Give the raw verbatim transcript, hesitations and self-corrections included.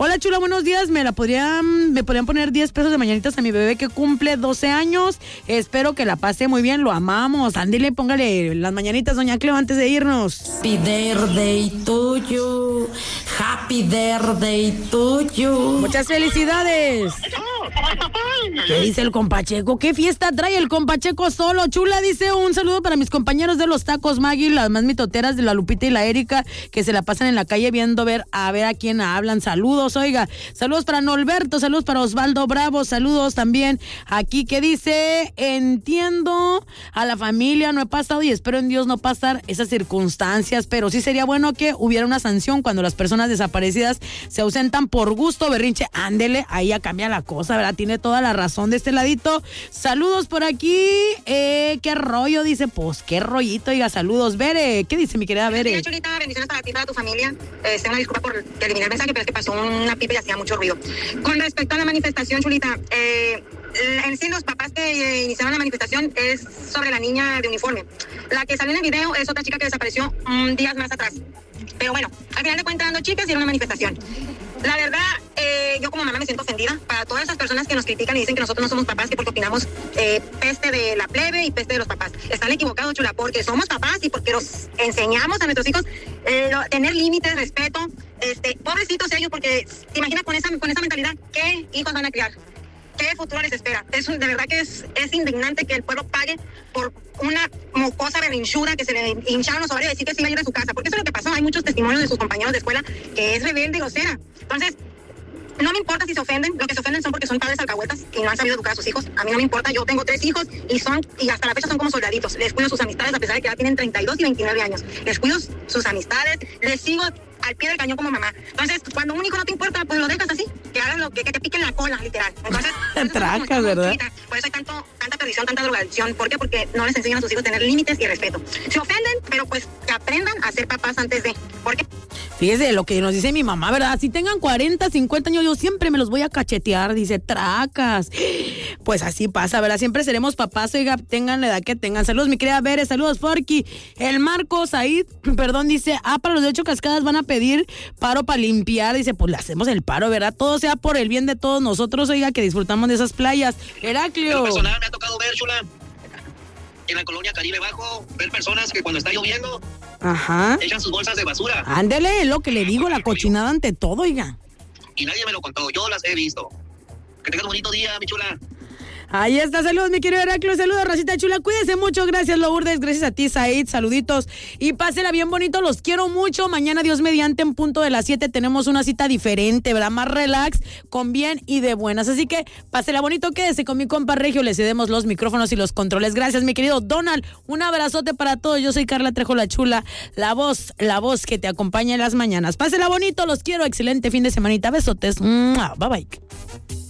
Hola, chula, buenos días. Me la podrían, me podrían poner diez pesos de mañanitas a mi bebé que cumple doce años. Espero que la pase muy bien, lo amamos. Ándele, póngale las mañanitas, doña Cleo, antes de irnos. Happy birthday to you. Happy birthday to you. Muchas felicidades. ¿Qué dice el compacheco? ¿Qué fiesta trae el compacheco solo? Chula, dice, un saludo para mis compañeros de los tacos Maggie, las más mitoteras de la Lupita y la Erika, que se la pasan en la calle viendo ver a ver a quién hablan. Saludos, oiga. Saludos para Norberto, saludos para Osvaldo Bravo, saludos también aquí que dice, entiendo a la familia, no he pasado y espero en Dios no pasar esas circunstancias, pero sí sería bueno que hubiera una sanción cuando las personas desaparecidas se ausentan por gusto, berrinche. Ándele, ahí ya cambia la cosa, ¿verdad? Tiene toda la razón de este ladito. Saludos por aquí. Eh, ¿Qué rollo? Dice, pues, qué rollito, oiga, saludos. Bere, ¿qué dice mi querida Bere? Sí, Chulita, bendiciones para ti, para tu familia. Este, una disculpa por eliminar el mensaje, pero es que pasó una pipa y hacía mucho ruido. Con respecto a la manifestación, Chulita, eh, en sí los papás que eh, iniciaron la manifestación es sobre la niña de uniforme. La que salió en el video es otra chica que desapareció um, días más atrás. Pero bueno, al final de cuentas, dando chicas y era una manifestación. La verdad, eh, yo como mamá me siento ofendida para todas esas personas que nos critican y dicen que nosotros no somos papás, que porque opinamos eh, peste de la plebe y peste de los papás. Están equivocados, chula, porque somos papás y porque los enseñamos a nuestros hijos eh, lo, tener límites, respeto. Este, pobrecitos ellos, porque te imaginas con esa, con esa mentalidad, ¿qué hijos van a criar? ¿Qué futuro les espera? Es, de verdad que es, es indignante que el pueblo pague por una mocosa berrinchuda que se le hincharon los ovarios y decir que se iba a ir de su casa. Porque eso es lo que pasó. Hay muchos testimonios de sus compañeros de escuela que es rebelde y grosera. Entonces, no me importa si se ofenden. Lo que se ofenden son porque son padres alcahuetas y no han sabido educar a sus hijos. A mí no me importa. Yo tengo tres hijos y son y hasta la fecha son como soldaditos. Les cuido sus amistades a pesar de que ya tienen treinta y dos y veintinueve años. Les cuido sus amistades. Les sigo al pie del cañón como mamá. Entonces, cuando un hijo no te importa, pues lo dejas así, que hagan lo que, que te piquen la cola, literal. Entonces, tracas, ¿verdad? Por eso hay tanto, tanta perdición, tanta drogadicción. ¿Por qué? Porque no les enseñan a sus hijos a tener límites y respeto. Se ofenden, pero pues que aprendan a ser papás antes de. ¿Por qué? Fíjese lo que nos dice mi mamá, ¿verdad? Si tengan cuarenta, cincuenta años, yo siempre me los voy a cachetear, dice, tracas. Pues así pasa, ¿verdad? Siempre seremos papás, oiga, tengan la edad que tengan. Saludos, mi querida Bere, saludos, Forky. El Marcos ahí, perdón, dice, ah, para los de ocho cascadas van a pedir paro para limpiar. Dice, pues le hacemos el paro, ¿verdad? Todo sea por el bien de todos nosotros, oiga, que disfrutamos de esas playas. Heraclio. En lo personal me ha tocado ver, chula, en la colonia Caribe Bajo, ver personas que cuando está lloviendo, ajá, echan sus bolsas de basura. Ándele, lo que le digo, la cochinada ante todo, oiga. Y nadie me lo contó, yo las he visto. Que tengas un bonito día, mi chula. Ahí está, saludos, mi querido Heraclio, saludos, Rosita chula, cuídense mucho, gracias, Lourdes, gracias a ti, Said, saluditos, y pásela bien bonito, los quiero mucho. Mañana, Dios mediante, en punto de las siete, tenemos una cita diferente, ¿verdad? Más relax, con bien y de buenas, así que pásela bonito, quédese con mi compa Regio, le cedemos los micrófonos y los controles. Gracias, mi querido Donald, un abrazote para todos. Yo soy Carla Trejo, la chula, la voz, la voz que te acompaña en las mañanas. Pásela bonito, los quiero, excelente fin de semanita, besotes, bye bye.